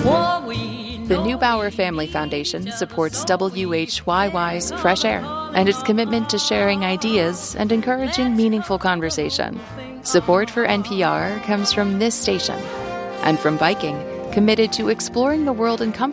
The Neubauer Family Foundation supports WHYY's Fresh Air and its commitment to sharing ideas and encouraging meaningful conversation. Support for NPR comes from this station and from Viking, committed to exploring the world in